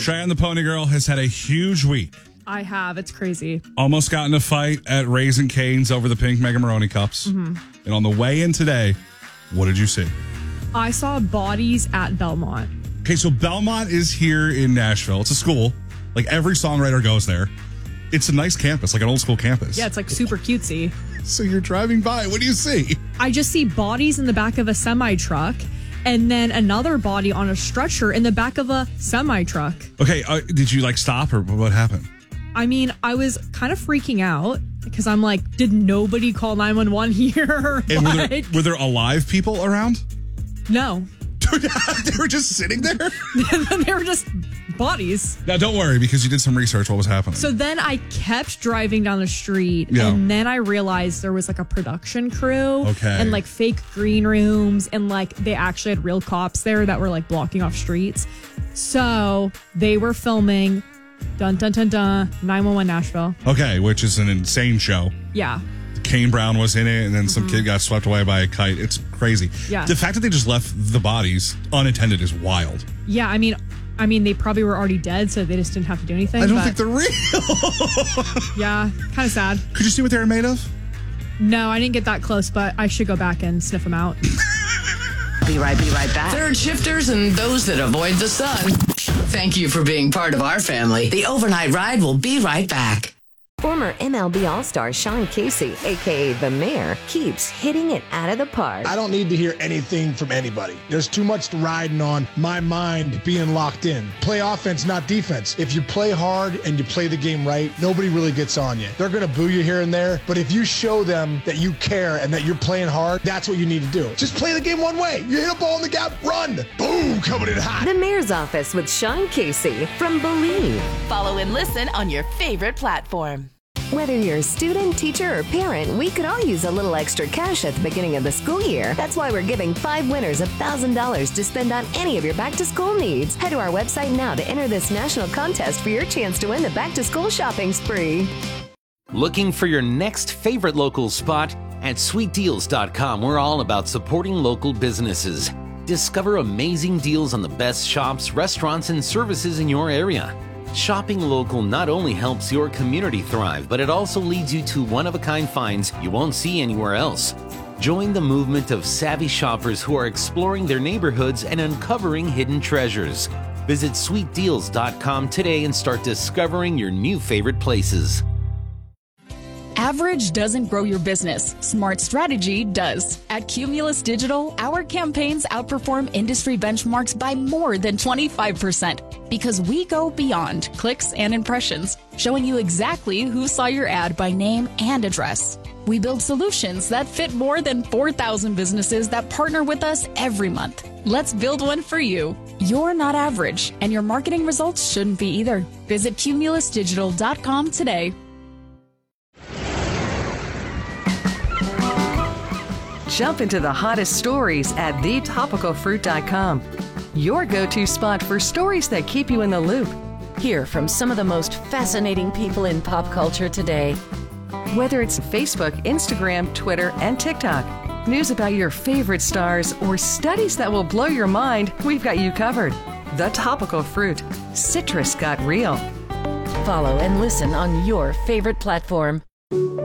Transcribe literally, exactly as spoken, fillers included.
Cheyenne the Pony Girl has had a huge week. I have. It's crazy. Almost got in a fight at Raising Cane's over the pink Mega Maroney cups. Mm-hmm. And on the way in today, what did you see? I saw bodies at Belmont. Okay, so Belmont is here in Nashville. It's a school. Like every songwriter goes there. It's a nice campus, like an old school campus. Yeah, it's like super cutesy. So you're driving by. What do you see? I just see bodies in the back of a semi truck. And then another body on a stretcher in the back of a semi truck. Okay, uh, did you like stop or what happened? I mean, I was kind of freaking out because I'm like, did nobody call nine one one here? And were there, were there alive people around? No. They were just sitting there? They were just bodies. Now, don't worry, because you did some research. What was happening? So then I kept driving down the street, yeah. and then I realized there was like a production crew okay. and like fake green rooms, and like they actually had real cops there that were like blocking off streets. So they were filming dun dun dun dun nine one one Nashville. Okay, which is an insane show. Yeah. Kane Brown was in it, and then some mm-hmm. kid got swept away by a kite. It's crazy. Yeah. The fact that they just left the bodies unattended is wild. Yeah, I mean, I mean, they probably were already dead, so they just didn't have to do anything. I don't but think they're real. Yeah, kind of sad. Could you see what they were made of? No, I didn't get that close, but I should go back and sniff them out. Be right, be right back. Third shifters and those that avoid the sun. Thank you for being part of our family. The Overnight Ride will be right back. Former M L B All-Star Sean Casey, a k a. The Mayor, keeps hitting it out of the park. I don't need to hear anything from anybody. There's too much riding on my mind being locked in. Play offense, not defense. If you play hard and you play the game right, nobody really gets on you. They're going to boo you here and there, but if you show them that you care and that you're playing hard, that's what you need to do. Just play the game one way. You hit a ball in the gap, run. Boom, coming in hot. The Mayor's Office with Sean Casey from Believe. Follow and listen on your favorite platform. Whether you're a student, teacher, or parent, we could all use a little extra cash at the beginning of the school year. That's why we're giving five winners one thousand dollars to spend on any of your back-to-school needs. Head to our website now to enter this national contest for your chance to win the back-to-school shopping spree. Looking for your next favorite local spot? At sweet deals dot com, we're all about supporting local businesses. Discover amazing deals on the best shops, restaurants, and services in your area. Shopping local not only helps your community thrive, but it also leads you to one-of-a-kind finds you won't see anywhere else. Join the movement of savvy shoppers who are exploring their neighborhoods and uncovering hidden treasures. Visit sweet deals dot com today and start discovering your new favorite places. Average doesn't grow your business. Smart strategy does. At Cumulus Digital, our campaigns outperform industry benchmarks by more than twenty-five percent because we go beyond clicks and impressions, showing you exactly who saw your ad by name and address. We build solutions that fit more than four thousand businesses that partner with us every month. Let's build one for you. You're not average, and your marketing results shouldn't be either. Visit Cumulus Digital dot com today. Jump into the hottest stories at the topical fruit dot com. Your go-to spot for stories that keep you in the loop. Hear from some of the most fascinating people in pop culture today. Whether it's Facebook, Instagram, Twitter, and TikTok, news about your favorite stars, or studies that will blow your mind, we've got you covered. The Topical Fruit. Citrus got real. Follow and listen on your favorite platform.